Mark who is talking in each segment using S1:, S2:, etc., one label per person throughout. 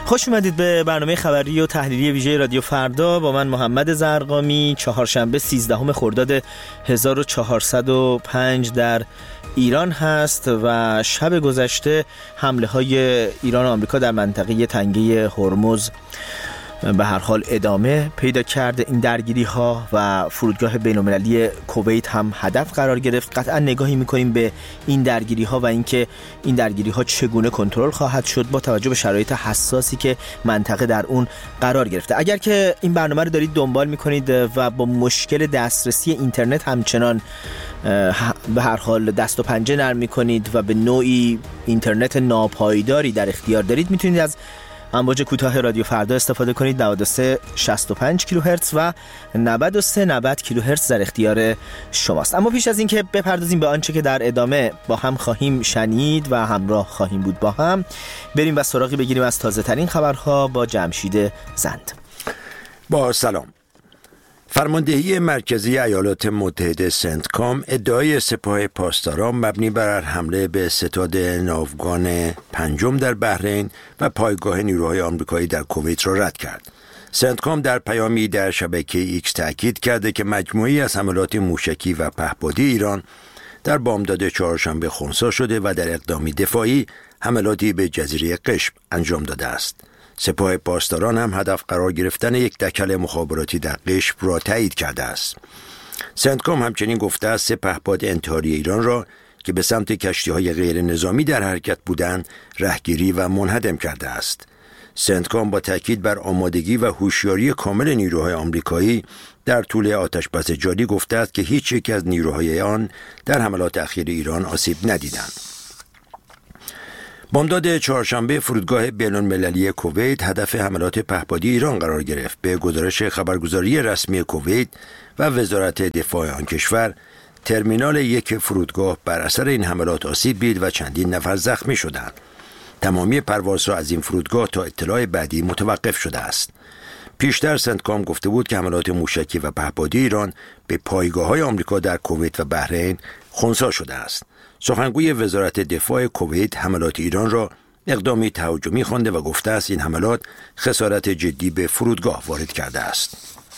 S1: خوش اومدید به برنامه خبری و تحلیلی ویژه رادیو فردا با من محمد زرقامی. چهارشنبه 13 خرداد 1405 در ایران هست و شب گذشته حمله های ایران و آمریکا در منطقه تنگه هرمز به هر حال ادامه پیدا کرده. این درگیری ها و فرودگاه بین‌المللی کویت هم هدف قرار گرفت. قطعا نگاهی میکنیم به این درگیری ها و اینکه این درگیری ها چگونه کنترل خواهد شد با توجه به شرایط حساسی که منطقه در اون قرار گرفته. اگر که این برنامه رو دارید دنبال میکنید و با مشکل دسترسی اینترنت همچنان به هر حال دست و پنجه نرم میکنید و به نوعی اینترنت ناپایداری در اختیار دارید، میتونید از امواج کوتاه رادیو فردا استفاده کنید. 9365 کیلوهرتز و 9390 کیلوهرتز در اختیار شماست. اما پیش از این که بپردازیم به آنچه که در ادامه با هم خواهیم شنید و همراه خواهیم بود با هم، بریم و سراغی بگیریم از تازه ترین خبرها با جمشید زند.
S2: با سلام. فرماندهی مرکزی ایالات متحده سنتکام ادعای سپاه پاسداران مبنی بر حمله به ستاد ناوگان پنجم در بحرین و پایگاه نیروهای آمریکایی در کویت را رد کرد. سنتکام در پیامی در شبکه ایکس تاکید کرده که مجموعی از حملات موشکی و پهپادی ایران در بامداد چهارشنبه خنثی شده و در اقدامی دفاعی حملاتی به جزیره قشم انجام داده است. سپاه پاسداران هم هدف قرار گرفتن یک دکل مخابراتی در قشم را تایید کرده است. سنتکام همچنین گفته است سه پهپاد انتحاری ایران را که به سمت کشتی‌های غیر نظامی در حرکت بودند رهگیری و منهدم کرده است. سنتکام با تاکید بر آمادگی و هوشیاری کامل نیروهای آمریکایی در طول آتش‌بس جاری گفته است که هیچ یک از نیروهای آن در حملات اخیر ایران آسیب ندیدند. بامداد چهارشنبه فرودگاه بین‌المللی کویت هدف حملات پهپادی ایران قرار گرفت. به گزارش خبرگزاری رسمی کویت و وزارت دفاع آن کشور، ترمینال یک فرودگاه بر اثر این حملات آسیب دید و چندین نفر زخمی شدند. تمامی پروازها از این فرودگاه تا اطلاع بعدی متوقف شده است. پیشتر سنتکام گفته بود که حملات موشکی و پهپادی ایران به پایگاه‌های آمریکا در کویت و بحرین خنثی شده است. سخنگوی وزارت دفاع کویت حملات ایران را اقدامی تهاجمی خوانده و گفته است این حملات خسارت جدی به فرودگاه وارد کرده است.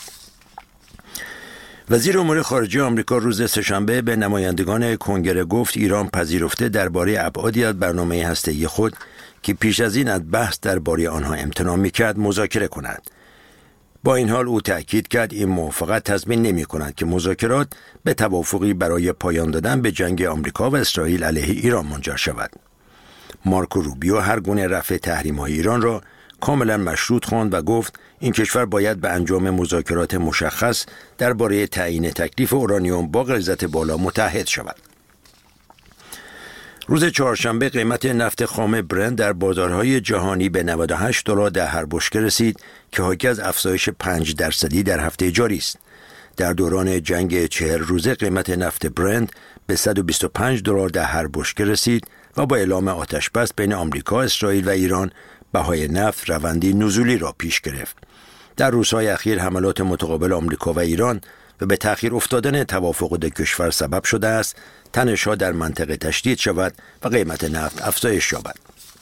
S2: وزیر امور خارجه آمریکا روز سه‌شنبه به نمایندگان کنگره گفت ایران پذیرفته درباره ابعادی از برنامه هسته‌ای خود که پیش از این از بحث درباره آنها امتناع می‌کرد مذاکره کند. با این حال او تأکید کرد این موافقت تضمین نمی‌کند که مذاکرات به توافقی برای پایان دادن به جنگ آمریکا و اسرائیل علیه ایران منجر شود. مارکو روبیو هر گونه رفع تحریم‌های ایران را کاملا مشروط خواند و گفت این کشور باید به انجام مذاکرات مشخص درباره تعیین تکلیف اورانیوم با غلظت بالا متحد شود. روز چهارشنبه قیمت نفت خام برنت در بازارهای جهانی به $98 در هر بشکه رسید که حاکی از افزایش 5% در هفته جاری است. در دوران جنگ 40 روزه قیمت نفت برنت به $125 در هر بشکه رسید و با اعلام آتش‌بس بین آمریکا، اسرائیل و ایران بهای نفت روندی نزولی را پیش گرفت. در روزهای اخیر حملات متقابل آمریکا و ایران و به تأخیر افتادن توافق دو کشور سبب شده است تنش‌ها در منطقه تشدید شود و قیمت نفت افزایش یابد.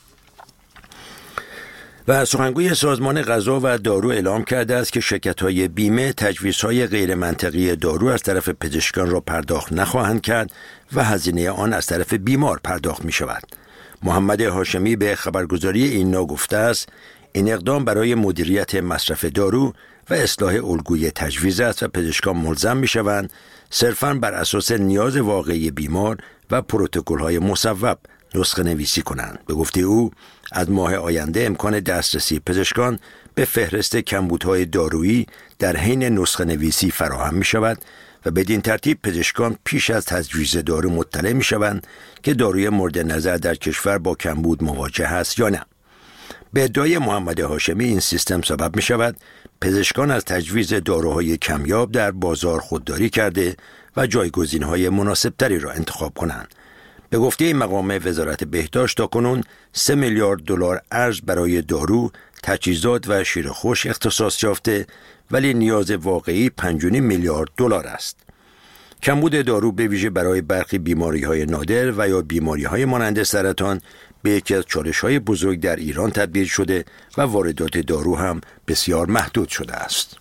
S2: و سخنگوی سازمان غذا و دارو اعلام کرده است که شرکت‌های بیمه تجویزهای غیر منطقی دارو از طرف پزشکان را پرداخت نخواهند کرد و هزینه آن از طرف بیمار پرداخت می شود. محمد هاشمی به خبرگزاری اینا گفته است این اقدام برای مدیریت مصرف دارو و اصلاح الگوی تجویز است و پزشکان ملزم می شوند صرفاً بر اساس نیاز واقعی بیمار و پروتکل‌های مصوب نسخه نویسی کنند. به گفته او از ماه آینده امکان دسترسی پزشکان به فهرست کمبودهای دارویی در حین نسخه نویسی فراهم می شود و بدین ترتیب پزشکان پیش از تجویز دارو مطلع می شوند که داروی مورد نظر در کشور با کمبود مواجه است یا نه. به ادعای محمد هاشمی این سیستم سبب می شود پزشکان از تجویز داروهای کمیاب در بازار خودداری کرده و جایگزین‌های مناسبتری را انتخاب کنند. به گفته این مقام وزارت بهداشت تاکنون 3 میلیارد دلار ارز برای دارو، تجهیزات و شیر خوش اختصاص یافته ولی نیاز واقعی 5.5 میلیارد دلار است. کمبود دارو به ویژه برای برخی بیماری‌های نادر و یا بیماری‌های مانند سرطان به یکی از چالش‌های بزرگ در ایران تبدیل شده و واردات دارو هم بسیار محدود شده است.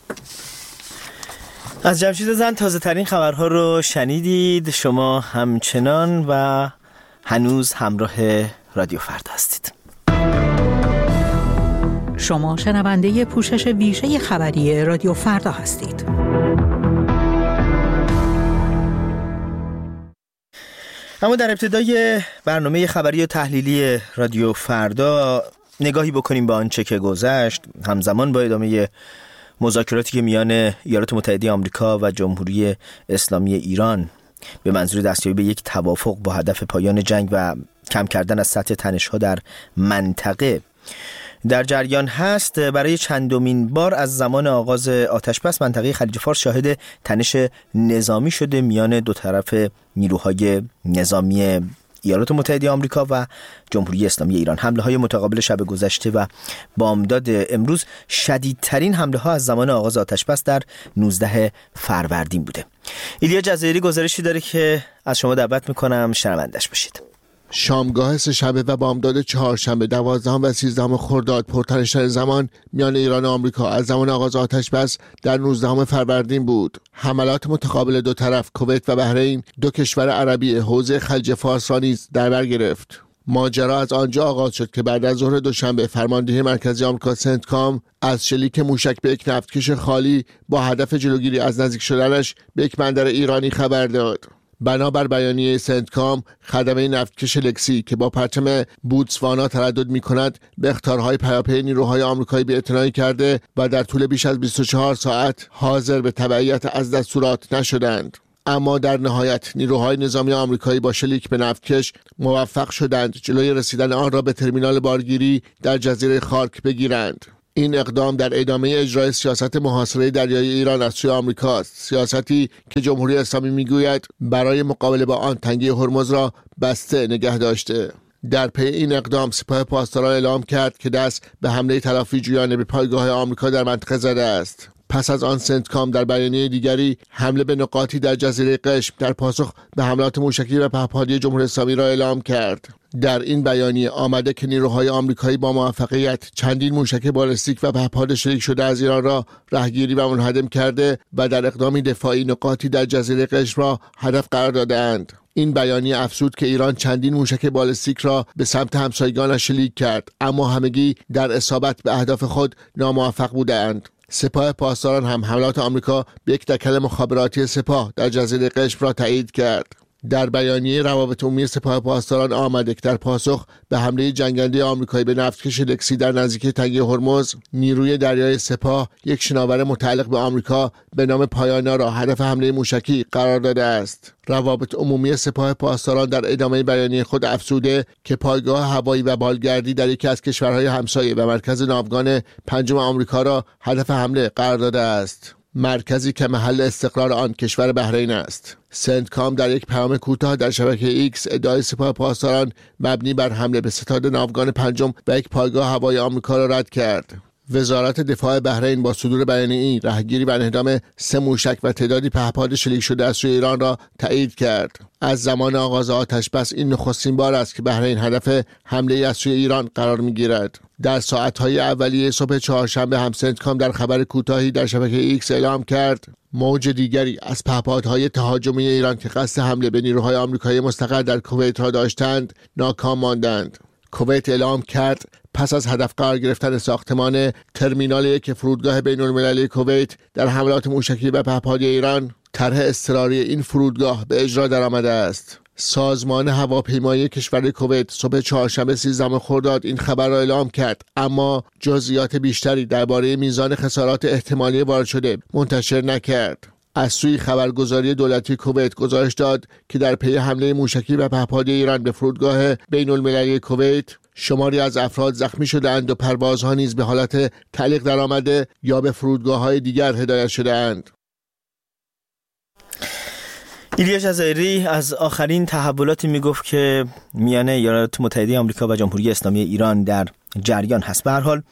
S1: از جمشید زند تازه ترین خبرها رو شنیدید. شما همچنان و هنوز همراه رادیو فردا هستید.
S3: شما شنونده پوشش ویژه خبری رادیو فردا هستید.
S1: اما در ابتدای برنامه خبری و تحلیلی رادیو فردا نگاهی بکنیم به آنچه که گذشت، همزمان با ادامه مذاکراتی که میان ایالات متحده آمریکا و جمهوری اسلامی ایران به منظور دستیابی به یک توافق با هدف پایان جنگ و کم کردن از سطح تنش‌ها در منطقه در جریان هست. برای چندمین بار از زمان آغاز آتش‌بس منطقه خلیج فارس شاهد تنش نظامی شده میان دو طرف نیروهای نظامی ایالات متحده آمریکا و جمهوری اسلامی ایران. حمله‌های متقابل شب گذشته و بامداد امروز شدیدترین حمله‌ها از زمان آغاز آتش‌بس در 19 فروردین بوده. ایلیا جزایری گزارشی داره که از شما دعوت می‌کنم شنوندش باشید.
S4: شامگاه سه‌شنبه و بامداد چهارشنبه 12 و 13 خرداد پرتنش‌ترین زمان میان ایران و آمریکا از زمان آغاز آتش‌بس در 19 فروردین بود. حملات متقابل دو طرف کویت و بحرین، دو کشور عربی حوزه خلیج فارس را نیز در بر گرفت. ماجرا از آنجا آغاز شد که بعد از ظهر دوشنبه فرماندهی مرکزی آمریکا سنتکام از شلیک موشک به یک نفتکش خالی با هدف جلوگیری از نزدیک شدنش به یک بندر ایرانی خبر داد. بنابر بیانیه سنتکام، خدمه نفتکش لکسی که با پرچم بوتسوانا تردد می‌کند به اخطارهای پیاپی نیروهای آمریکایی بی‌اعتنایی کرده و در طول بیش از 24 ساعت حاضر به تبعیت از دستورات نشدند. اما در نهایت نیروهای نظامی آمریکایی با شلیک به نفتکش موفق شدند جلوی رسیدن آن را به ترمینال بارگیری در جزیره خارک بگیرند. این اقدام در ادامه اجرای سیاست محاصره دریایی ایران از سوی آمریکاست، سیاستی که جمهوری اسلامی میگوید برای مقابله با آن تنگه هرمز را بسته نگه داشته. در پی این اقدام سپاه پاسداران اعلام کرد که دست به حمله تلافی جویانه به پایگاه آمریکا در منطقه زده است. پس از آن سنتکام در بیانیه دیگری حمله به نقاطی در جزیره قشم در پاسخ به حملات موشکی و پهپادی جمهوری اسلامی را اعلام کرد. در این بیانیه آمده که نیروهای آمریکایی با موفقیت چندین موشک بالستیک و پهپاد شلیک شده از ایران را رهگیری و منهدم کرده و در اقدامی دفاعی نقاطی در جزیره قشم را هدف قرار داده‌اند. این بیانیه افزود که ایران چندین موشک بالستیک را به سمت همسایگانش شلیک کرد، اما همگی در اصابت به اهداف خود ناموفق بودند. سپاه پاسداران هم حملات آمریکا به یک دکل مخابراتی سپاه در جزیره قشم را تایید کرد. در بیانیه روابط عمومی سپاه پاسداران آمده که در پاسخ به حمله جنگنده آمریکایی به نفتکش لکسی در نزدیکی تنگه هرمز، نیروی دریایی سپاه یک شناور متعلق به آمریکا به نام پایانا را هدف حمله موشکی قرار داده است. روابط عمومی سپاه پاسداران در ادامه بیانیه خود افزوده که پایگاه هوایی و بالگردی در یکی از کشورهای همسایه و مرکز ناوگان پنجم آمریکا را هدف حمله قرار داده است، مرکزی که محل استقرار آن کشور بحرین است. سنتکام در یک پیام کوتاه در شبکه ایکس ادعای سپاه پاسداران مبنی بر حمله به ستاد ناوگان پنجم و یک پایگاه هوایی آمریکا را رد کرد. وزارت دفاع بحرین با صدور بیانیه‌ای رهگیری و انهدام 3 موشک و تعدادی پهپاد شلیک شده از سوی ایران را تایید کرد. از زمان آغاز آتش‌بس این نخستین بار است که بحرین هدف حمله از سوی ایران قرار می‌گیرد. در ساعت‌های اولیه صبح چهارشنبه هم سنتکام در خبر کوتاهی در شبکه ایکس اعلام کرد موج دیگری از پهپادهای تهاجمی ایران که قصد حمله به نیروهای آمریکایی مستقر در کویت را داشتند ناکام ماندند. کویت اعلام کرد پس از هدف قرار گرفتن ساختمان ترمینال یک فرودگاه بین‌المللی کویت در حملات موشکی و پهپادی ایران، طرح اضطراری این فرودگاه به اجرا درآمده است. سازمان هواپیمایی کشور کویت صبح چهارشنبه 13 خرداد این خبر را اعلام کرد، اما جزئیات بیشتری درباره میزان خسارات احتمالی وارد شده منتشر نکرد. از سوی خبرگزاری دولتی کویت گزارش داد که در پی حمله موشکی و پهپادی ایران به فرودگاه بین‌المللی کویت شماری از افراد زخمی شده‌اند و پروازها نیز به حالت تعلیق درآمده یا به فرودگاه‌های دیگر هدایت شده‌اند.
S1: ایلیا جزایری از آخرین تحولاتی میگفت که میان ایالات متحده آمریکا و جمهوری اسلامی ایران در جریان هست. به هر حال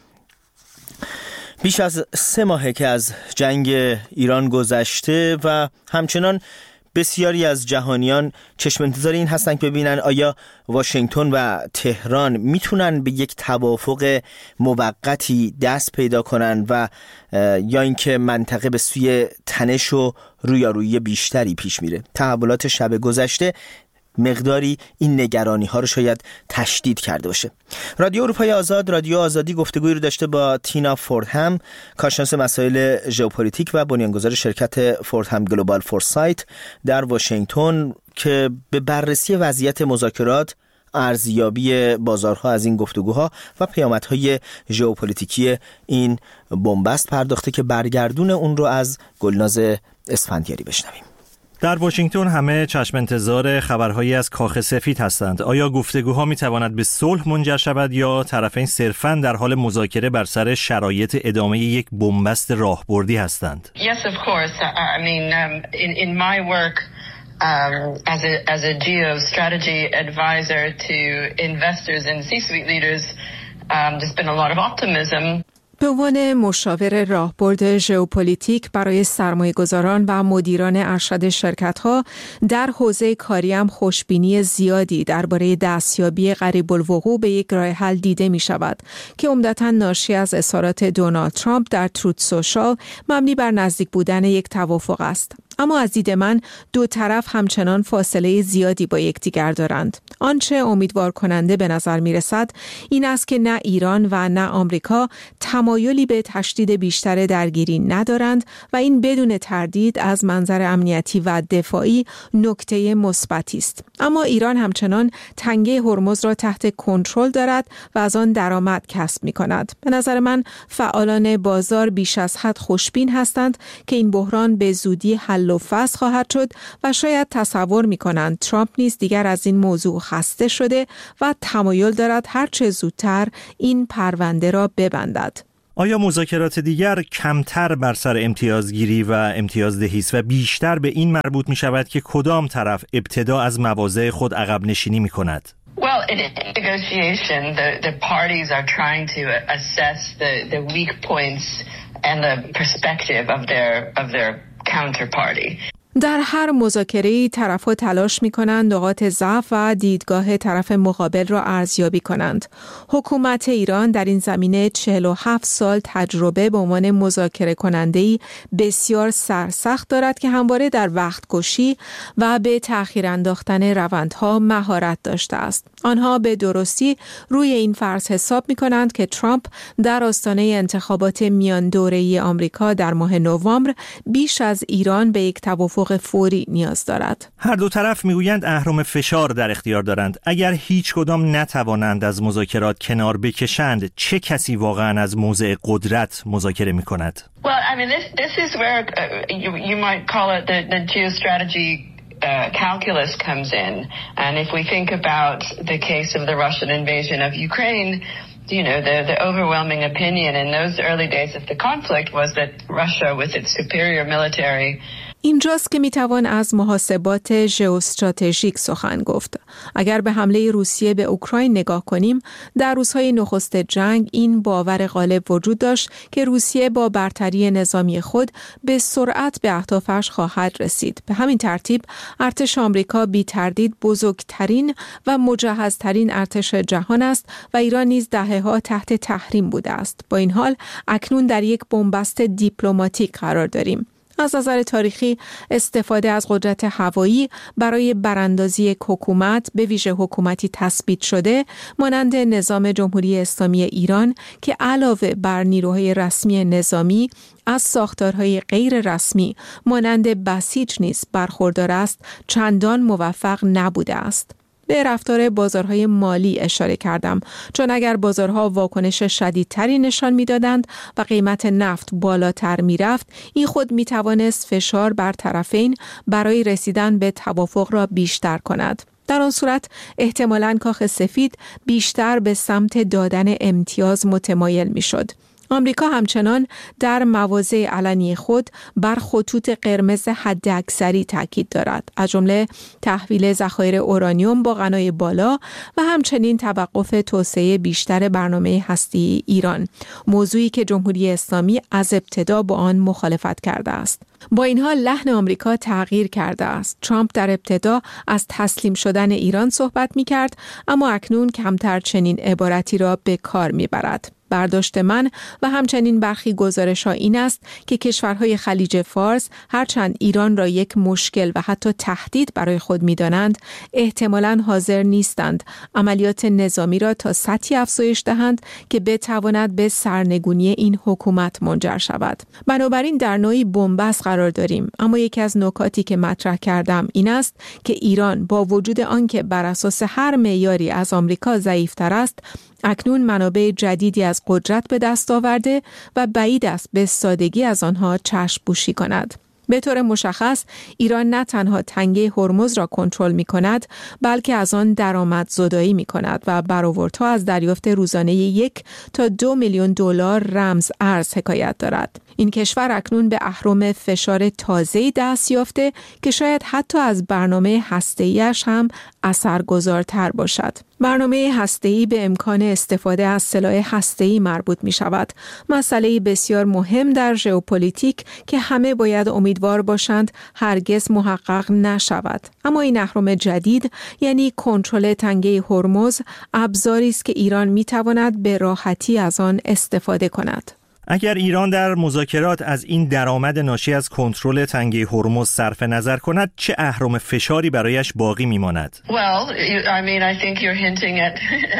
S1: بیش از 3 ماهه که از جنگ ایران گذشته و همچنان بسیاری از جهانیان چشم انتظار این هستن که ببینن آیا واشنگتن و تهران میتونن به یک توافق موقتی دست پیدا کنن و یا اینکه منطقه به سوی تنش و رویارویی بیشتری پیش میره. تحولات شب گذشته مقداری این نگرانی ها رو شاید تشدید کرده باشه. رادیو اروپای آزاد، رادیو آزادی گفتگویی رو داشته با تینا فوردهم، کارشناس مسائل ژئوپلیتیک و بنیانگذار شرکت فوردهم گلوبال فورسایت در واشنگتن که به بررسی وضعیت مذاکرات، ارزیابی بازارها از این گفتگوها و پیامدهای ژئوپلیتیکی این بنبست پرداخته که برگردون اون رو از گلناز اسفندیاری بشنویم.
S5: در واشنگتن همه چشم انتظار خبرهایی از کاخ سفید هستند. آیا گفتگوها میتواند به صلح منجر شود یا طرفین صرفاً در حال مذاکره بر سر شرایط ادامه یک بنبست راهبردی هستند؟
S6: Yes, of course. I mean, in my work as a geostrategy advisor to investors and C-suite leaders, there's been a lot of optimism.
S7: به عنوان مشاور راهبرد ژئوپلیتیک برای سرمایه‌گذاران و مدیران ارشد شرکت‌ها در حوزه کاریم خوشبینی زیادی درباره دستیابی قریب الوقوع به یک راه حل دیده می‌شود که عمدتاً ناشی از اظهارات دونالد ترامپ در تروت سوشال مبنی بر نزدیک بودن یک توافق است. اما از دید من دو طرف همچنان فاصله زیادی با یکدیگر دارند. آنچه امیدوار کننده به نظر می رسد این است که نه ایران و نه آمریکا تمایلی به تشدید بیشتر درگیری ندارند و این بدون تردید از منظر امنیتی و دفاعی نکته مثبتی است. اما ایران همچنان تنگه هرمز را تحت کنترل دارد و از آن درآمد کسب می کند. به نظر من فعالان بازار بیش از حد خوشبین هستند که این بحران به زودی حل و فصل خواهد شد و شاید تصور می کنند ترامپ نیز دیگر از این موضوع خسته شده و تمایل دارد هرچه زودتر این پرونده را ببندد.
S5: آیا مذاکرات دیگر کمتر بر سر امتیازگیری و امتیازدهی است و بیشتر به این مربوط می شود که کدام طرف ابتدا از مواضع خود عقب نشینی می کند؟
S6: Well, in negotiation, the parties are trying to assess the weak points and the perspective of their counterparty.
S7: در هر مذاکره‌ای طرف‌ها تلاش می‌کنند نقاط ضعف و دیدگاه طرف مقابل را ارزیابی کنند. حکومت ایران در این زمینه 47 سال تجربه به عنوان مذاکره کننده‌ای بسیار سرسخت دارد که همواره در وقت‌کشی و به تأخیر انداختن روندها مهارت داشته است. آنها به درستی روی این فرض حساب می‌کنند که ترامپ در آستانه انتخابات میان دوره‌ای آمریکا در ماه نوامبر بیش از ایران به یک توافق فوری نیاز دارد.
S5: هر دو طرف میگویند اهرم فشار در اختیار دارند. اگر هیچ کدام نتوانند از مذاکرات کنار بکشند، چه کسی واقعا از موضع قدرت مذاکره میکند؟
S6: Well, I mean, this is where you might call it the geostrategy calculus comes in. And if we think about the case of the Russian invasion of Ukraine, you know, the overwhelming opinion in those early days of the conflict was that Russia, with its superior military,
S7: اینجاست که میتوان از محاسبات ژئواستراتژیک سخن گفت. اگر به حمله روسیه به اوکراین نگاه کنیم، در روزهای نخست جنگ این باور غالب وجود داشت که روسیه با برتری نظامی خود به سرعت به اهدافش خواهد رسید. به همین ترتیب ارتش آمریکا بی تردید بزرگترین و مجهزترین ارتش جهان است و ایران نیز دهه‌ها تحت تحریم بوده است. با این حال اکنون در یک بنبست دیپلماتیک قرار داریم. از نظر تاریخی استفاده از قدرت هوایی برای براندازی یک حکومت، به ویژه حکومتی تثبیت شده مانند نظام جمهوری اسلامی ایران که علاوه بر نیروهای رسمی نظامی از ساختارهای غیر رسمی مانند بسیج نیز برخوردار است، چندان موفق نبوده است. به رفتار بازارهای مالی اشاره کردم، چون اگر بازارها واکنش شدیدتری نشان می‌دادند و قیمت نفت بالاتر می‌رفت، این خود می‌توانست فشار بر طرفین برای رسیدن به توافق را بیشتر کند. در آن صورت احتمالاً کاخ سفید بیشتر به سمت دادن امتیاز متمایل می‌شد. آمریکا همچنان در مواضع علنی خود بر خطوط قرمز حداکثری تاکید دارد، از جمله تحویل ذخایر اورانیوم با غنای بالا و همچنین توقف توسعه بیشتر برنامه هستی ایران، موضوعی که جمهوری اسلامی از ابتدا با آن مخالفت کرده است. با این حال لحن آمریکا تغییر کرده است. ترامپ در ابتدا از تسلیم شدن ایران صحبت می‌کرد، اما اکنون کمتر چنین عبارتی را به کار می‌برد. برداشت من و همچنین برخی گزارش‌ها این است که کشورهای خلیج فارس هرچند ایران را یک مشکل و حتی تهدید برای خود می‌دانند، احتمالاً حاضر نیستند عملیات نظامی را تا سطحی افزایش دهند که بتواند به سرنگونی این حکومت منجر شود. بنابراین در نوعی بنبست قرار داریم، اما یکی از نکاتی که مطرح کردم این است که ایران با وجود آنکه بر اساس هر معیاری از آمریکا ضعیف‌تر است، اکنون منابع جدیدی از قدرت به دست آورده و بعید است به سادگی از آنها چشم پوشی کند. به طور مشخص ایران نه تنها تنگه هرمز را کنترل می کند، بلکه از آن درآمد زدایی می کند و برآوردها از دریافت روزانه 1 تا 2 میلیون دلار رمز ارز حکایت دارد. این کشور اکنون به اهرم فشار تازه‌ای دست یافته که شاید حتی از برنامه هسته‌ای‌اش هم اثرگذارتر باشد. برنامه هسته‌ای به امکان استفاده از سلاح هسته‌ای مربوط می شود. مسئله بسیار مهم در ژئوپلیتیک که همه باید امیدوار باشند هرگز محقق نشود. اما این اهرم جدید یعنی کنترل تنگه هرمز ابزاری است که ایران می تواند به راحتی از آن استفاده کند.
S5: اگر ایران در مذاکرات از این درآمد ناشی از کنترل تنگه هرمز صرف نظر کند، چه اهرم فشاری برایش باقی میماند؟
S6: Well, I think you're hinting at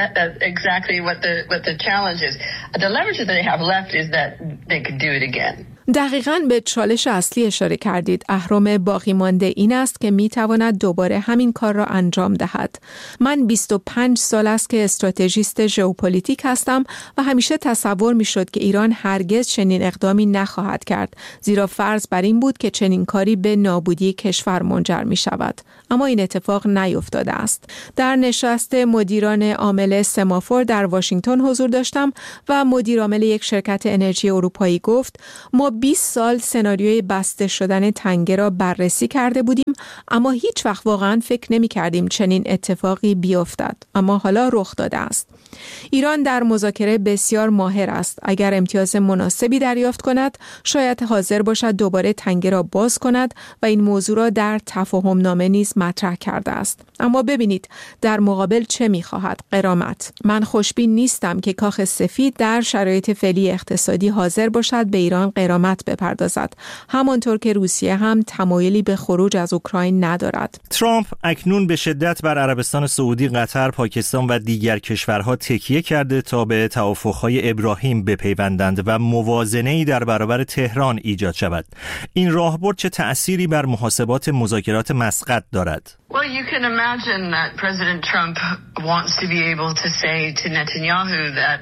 S6: exactly what the challenge is. The leverage that they have left is that they could do it again.
S7: دقیقاً به چالش اصلی اشاره کردید. اهرم باقی مانده این است که می تواند دوباره همین کار را انجام دهد. من 25 سال است که استراتژیست ژئوپلیتیک هستم و همیشه تصور می شد که ایران هرگز چنین اقدامی نخواهد کرد، زیرا فرض بر این بود که چنین کاری به نابودی کشور منجر می شود. اما این اتفاق نیفتاده است. در نشست مدیران عامل سمافور در واشنگتن حضور داشتم و مدیر عامل یک شرکت انرژی اروپایی گفت ما 20 سال سناریوی بسته شدن تنگه را بررسی کرده بودیم، اما هیچ وقت واقعا فکر نمی کردیم چنین اتفاقی بیفتد، اما حالا رخ داده است. ایران در مذاکره بسیار ماهر است. اگر امتیاز مناسبی دریافت کند، شاید حاضر باشد دوباره تنگه را باز کند و این موضوع را در تفاهم نامه نیز مطرح کرده است. اما ببینید در مقابل چه می‌خواهد؟ غرامت. من خوشبین نیستم که کاخ سفید در شرایط فعلی اقتصادی حاضر باشد به ایران غرامت بپردازد، همانطور که روسیه هم تمایلی به خروج از اوکراین ندارد.
S5: ترامپ اکنون به شدت بر عربستان سعودی، قطر، پاکستان و دیگر کشورها تکیه کرده تا به توافق‌های ابراهیم بپیوندند و موازنه‌ای در برابر تهران ایجاد شود. این راهبرد چه تأثیری بر محاسبات مذاکرات مسقط دارد؟
S6: Well, you can imagine that President Trump wants to be able to say to Netanyahu that,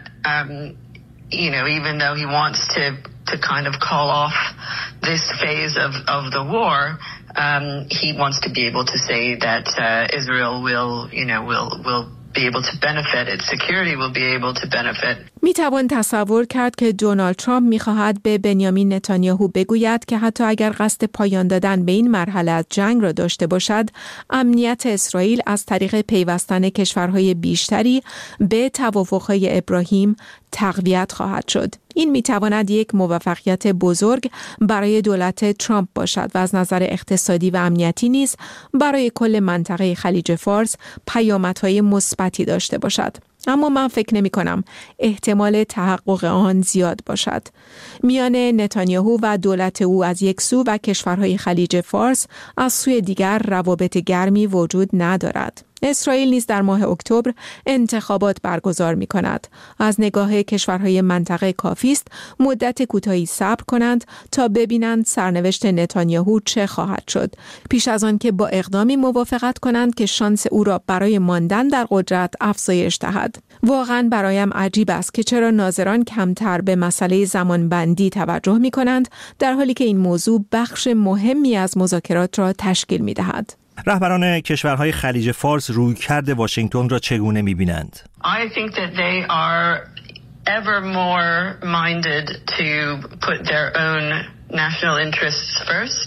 S6: even though he wants to kind of call off this phase of the war, he wants to be able to say that Israel will be able to benefit, its security will be able to benefit.
S7: می توان تصور کرد که دونالد ترامپ می خواهد به بنیامین نتانیاهو بگوید که حتی اگر قصد پایان دادن به این مرحله از جنگ را داشته باشد، امنیت اسرائیل از طریق پیوستن کشورهای بیشتری به توافقهای ابراهیم تقویت خواهد شد. این می تواند یک موفقیت بزرگ برای دولت ترامپ باشد و از نظر اقتصادی و امنیتی نیز برای کل منطقه خلیج فارس پیامدهای مثبتی داشته باشد. اما من فکر نمی کنم احتمال تحقق آن زیاد باشد. میان نتانیاهو و دولت او از یک سو و کشورهای خلیج فارس از سوی دیگر روابط گرمی وجود ندارد. اسرائیل نیز در ماه اکتبر انتخابات برگزار می کند. از نگاه کشورهای منطقه کافی است مدت کوتاهی صبر کنند تا ببینند سرنوشت نتانیاهو چه خواهد شد، پیش از آن که با اقدامی موافقت کنند که شانس او را برای ماندن در قدرت افزایش دهد. واقعا برایم عجیب است که چرا ناظران کمتر به مسئله زمانبندی توجه می کنند، در حالی که این موضوع بخش مهمی از مذاکرات را تشکیل می دهد.
S5: رهبران کشورهای خلیج فارس رویکرد واشنگتن را چگونه می‌بینند؟
S6: I think that they are ever more minded to put their own national interests first.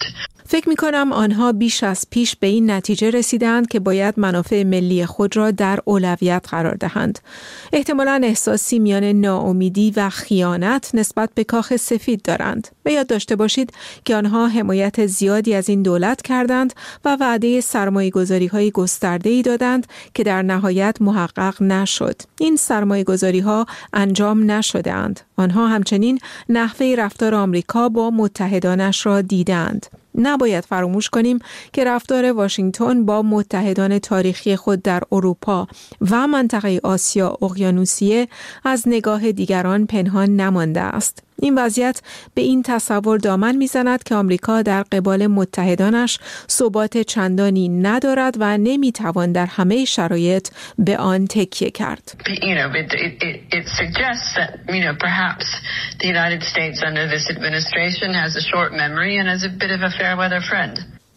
S7: فکر می‌کنم آنها بیش از پیش به این نتیجه رسیدند که باید منافع ملی خود را در اولویت قرار دهند. احتمالاً احساسی میان ناامیدی و خیانت نسبت به کاخ سفید دارند. به یاد داشته باشید که آنها حمایت زیادی از این دولت کردند و وعده سرمایه‌گذاری‌های گسترده‌ای دادند که در نهایت محقق نشد. این سرمایه‌گذاری‌ها انجام نشده‌اند. آنها همچنین نحوه رفتار آمریکا با متحدانش را دیدند. نباید فراموش کنیم که رفتار واشنگتن با متحدان تاریخی خود در اروپا و منطقه آسیا اقیانوسیه از نگاه دیگران پنهان نمانده است. این وضعیت به این تصور دامن میزند که آمریکا در قبال متحدانش ثبات چندانی ندارد و نمیتوان در همه شرایط به آن تکیه کرد.
S6: It suggests that, perhaps the United States under this administration has a short memory and is a bit of a fair weather friend.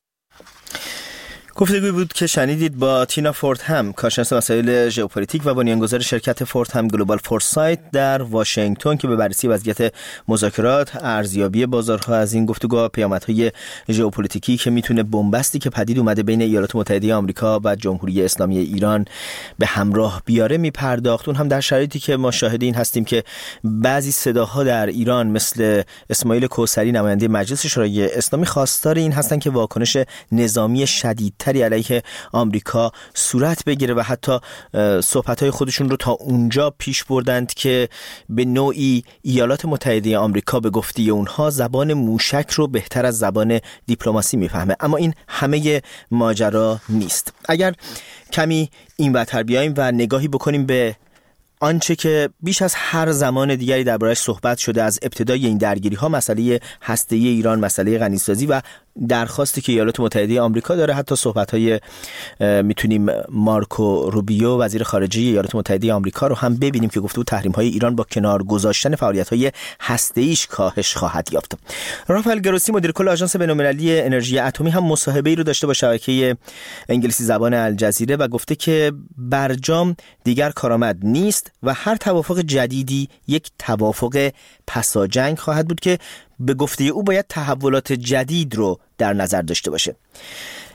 S1: گفتگوی بود که شنیدید با تینا فورتهم، کارشناس مسائل ژئوپلیتیک و بنیانگذار شرکت فورتهم گلوبال فورسایت در واشنگتن که به بررسی وضعیت مذاکرات، ارزیابی بازارها از این گفتگوها، پیامدهای ژئوپلیتیکی که میتونه بنبستی که پدید اومده بین ایالات متحده آمریکا و جمهوری اسلامی ایران به همراه بیاره میپرداخت. اون هم در شرایطی که ما شاهد این هستیم که بعضی صداها در ایران مثل اسماعیل کوثری نماینده مجلس شورای اسلامی خواستار این هستن که واکنش نظامی شدید تری علیه آمریکا صورت بگیره و حتی صحبت‌های خودشون رو تا اونجا پیش بردند که به نوعی ایالات متحده آمریکا به گفته اونها زبان موشک رو بهتر از زبان دیپلماسی میفهمه. اما این همه ماجرا نیست. اگر کمی این وقت‌تر بیاییم و نگاهی بکنیم به آنچه که بیش از هر زمان دیگری درباره‌اش صحبت شده از ابتدای این درگیری‌ها، مسئله هسته‌ای ایران، مسئله غنیسازی و درخواستی که ایالات متحده آمریکا داره، حتی صحبت‌های میتونیم مارکو روبیو وزیر خارجه ایالات متحده آمریکا رو هم ببینیم که گفته بود تحریم‌های ایران با کنار گذاشتن فعالیت‌های هسته‌ایش کاهش خواهد یافت. رافائل گروسی مدیر کل آژانس بین‌المللی انرژی اتمی هم مصاحبه‌ای رو داشته با شبکه انگلیسی زبان الجزیره و گفته که برجام دیگر کارآمد نیست و هر توافق جدیدی یک توافق پساجنگ خواهد بود که به گفته او باید تحولات جدید رو در نظر داشته باشه.